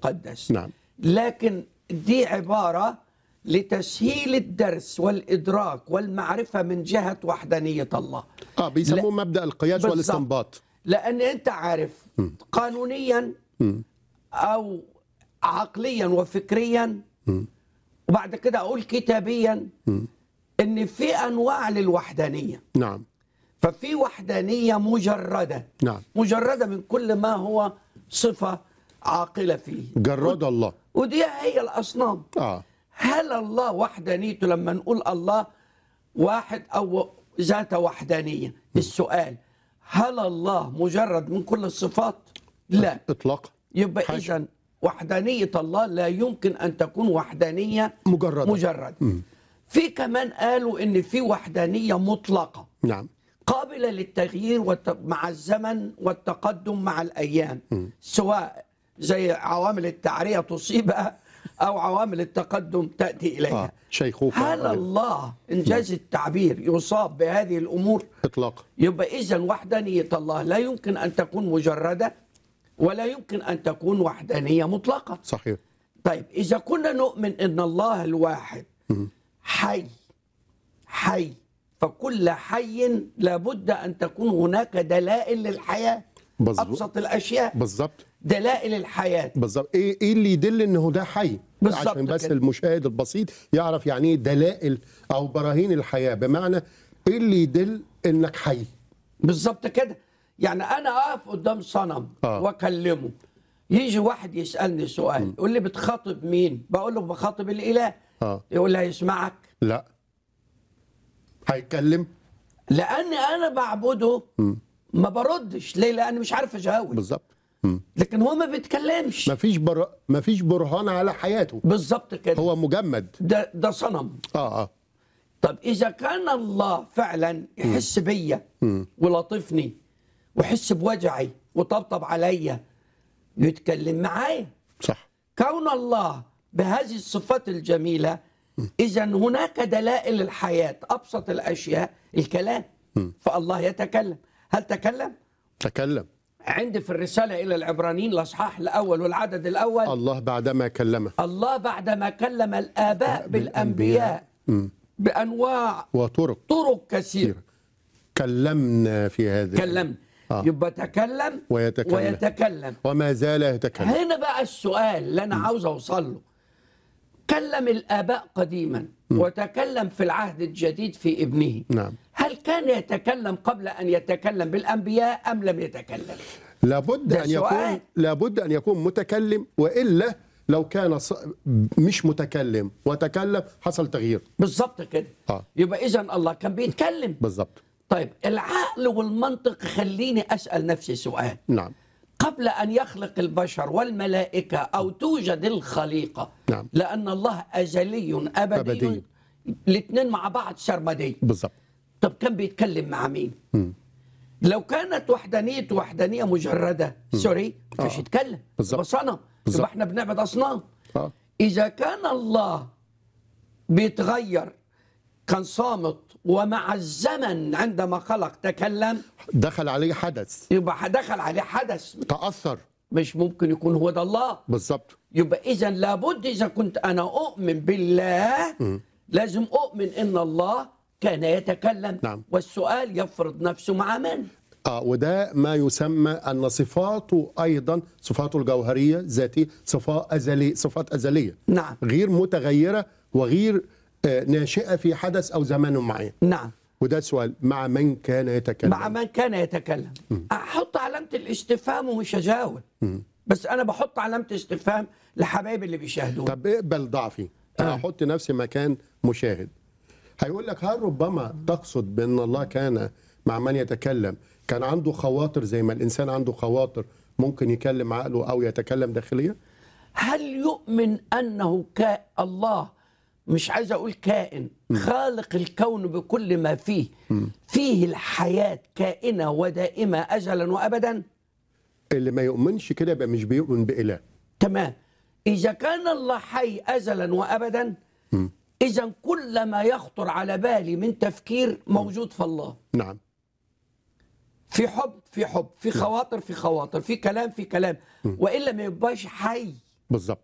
المقدس. نعم. لكن دي عبارة لتسهيل الدرس والإدراك والمعرفة من جهة وحدانية الله. بيسموه مبدأ القياس بالظبط. والاستنباط. لأن أنت عارف قانونيا أو عقليا وفكريا وبعد كده أقول كتابيا إن في أنواع للوحدانية. نعم. ففي وحدانية مجردة. نعم. مجردة من كل ما هو صفة عاقلة فيه. جرد الله. ودي هي الأصنام. هل الله وحدانيته لما نقول الله واحد أو ذات وحدانية؟ السؤال هل الله مجرد من كل الصفات؟ لا إطلاقا. يبقى إذن وحدانية الله لا يمكن أن تكون وحدانية مجرد. في كمان قالوا إن في وحدانية مطلقة. نعم. قابلة للتغيير مع الزمن والتقدم مع الأيام. سواء زي عوامل التعرية تصيبها أو عوامل التقدم تأتي إليها. شيخوخة. هل الله إنجاز التعبير يصاب بهذه الأمور؟ إطلاقا. يبقى إذن وحدانية الله لا يمكن أن تكون مجردة ولا يمكن أن تكون وحدانية مطلقة. صحيح. طيب إذا كنا نؤمن أن الله الواحد حي فكل حي لابد أن تكون هناك دلائل للحياة. أبسط الأشياء. بالضبط. دلائل الحياة. بالضبط. إيه اللي يدل إنه ده حي؟ عشان بس المشاهد البسيط يعرف يعني إيه دلائل أو براهين الحياة، بمعنى إيه اللي يدل إنك حي؟ بالضبط كده. يعني أنا أقف قدام صنم وأكلمه، يجي واحد يسألني سؤال يقول لي بتخاطب مين؟ بقول له بخاطب الإله. يقول لي هيسمعك؟ لا. هيتكلم؟ لأني أنا بعبده ما بردش. ليه؟ لأني مش عارف أجاوب. بالظبط. لكن هو ما بيتكلمش. مفيش برهان على حياته. بالظبط كده. هو مجمد. ده صنم. طب إذا كان الله فعلا يحس بيا ولطفني ويحس بوجعي وطبطب عليا يتكلم معايا. صح. كون الله بهذه الصفات الجميلة إذا هناك دلائل الحياة. أبسط الأشياء الكلام. فالله يتكلم. هل تكلم؟ تكلم. عندي في الرسالة إلى العبرانيين الأصحاح الأول والعدد الأول. الله بعدما كلم. الله بعدما كلم الآباء بالأنبياء بأنواع طرق كثيرة. كلمنا في هذا. كلمنا. يبقى تكلم ويتكلم وما زال يتكلم. هنا بقى السؤال اللي أنا عاوز أوصل له. كلم الآباء قديما وتكلم في العهد الجديد في ابنه. نعم. هل كان يتكلم قبل أن يتكلم بالأنبياء أم لم يتكلم؟ لابد أن يكون متكلم، وإلا لو كان مش متكلم وتكلم حصل تغيير. بالظبط كده. يبقى إذن الله كان بيتكلم. بالظبط. طيب العقل والمنطق خليني أسأل نفسي سؤال. نعم. قبل أن يخلق البشر والملائكة أو توجد الخليقة. نعم. لأن الله أزلي أبدي. الاثنين مع بعض سرمدي. بالظبط. طب كان بيتكلم مع مين؟ لو كانت وحدانية مجردة مش يتكلم. بالظبط. صنم. يبقى احنا بنعبد أصنام. إذا كان الله بيتغير كان صامت ومع الزمن عندما خلق تكلم دخل عليه حدث. يبقى دخل عليه حدث تأثر. مش ممكن يكون هو ده الله. بالظبط. يبقى إذن لابد إذا كنت أنا أؤمن بالله لازم أؤمن إن الله كان يتكلم. نعم. والسؤال يفرض نفسه مع من؟ وده ما يسمى أن صفاته أيضا صفاته الجوهرية ذاتية صفات أزلية. نعم. غير متغيرة وغير ناشئة في حدث أو زمان معين. نعم. وده السؤال مع من كان يتكلم. مع من كان يتكلم. أحط علامة الاستفهام ومش هجاوب. بس أنا بحط علامة استفهام لحبايبي اللي بيشاهدون. طب اقبل ضعفي. أنا أحط نفسي مكان مشاهد. هيقول لك هل ربما تقصد بأن الله كان مع من يتكلم كان عنده خواطر زي ما الإنسان عنده خواطر ممكن يكلم عقله أو يتكلم داخليا؟ هل يؤمن أنه الله مش عايز أقول كائن خالق الكون بكل ما فيه فيه الحياة كائنة ودائمة أزلا وأبدا؟ اللي ما يؤمنش كده يبقى مش بيؤمن بإله. تمام. إذا كان الله حي أزلا وأبدا إذا كل ما يخطر على بالي من تفكير موجود في الله. نعم. في حب في حب، في خواطر في خواطر، في كلام في كلام، وإلا ما يبقاش حي. بالظبط.